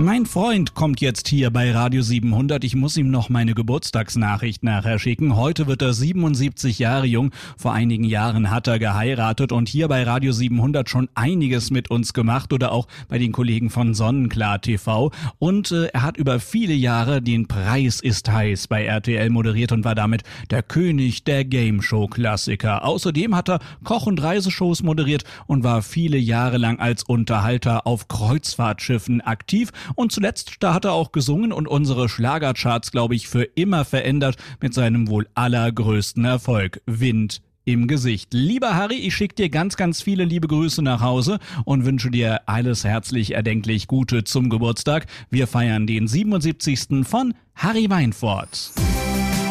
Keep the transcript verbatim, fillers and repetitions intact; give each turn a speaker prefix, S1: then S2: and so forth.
S1: Mein Freund kommt jetzt hier bei Radio siebenhundert. Ich muss ihm noch meine Geburtstagsnachricht nachher schicken. Heute wird er siebenundsiebzig Jahre jung. Vor einigen Jahren hat er geheiratet und hier bei Radio siebenhundert schon einiges mit uns gemacht oder auch bei den Kollegen von Sonnenklar T V. Und äh, er hat über viele Jahre den Preis ist heiß bei R T L moderiert und war damit der König der Game-Show-Klassiker. Außerdem hat er Koch- und Reiseshows moderiert und war viele Jahre lang als Unterhalter auf Kreuzfahrtschiffen aktiv. Und zuletzt, da hat er auch gesungen und unsere Schlagercharts, glaube ich, für immer verändert mit seinem wohl allergrößten Erfolg, Wind im Gesicht. Lieber Harry, ich schicke dir ganz, ganz viele liebe Grüße nach Hause und wünsche dir alles herzlich erdenklich Gute zum Geburtstag. Wir feiern den siebenundsiebzigsten von Harry Weinfurt.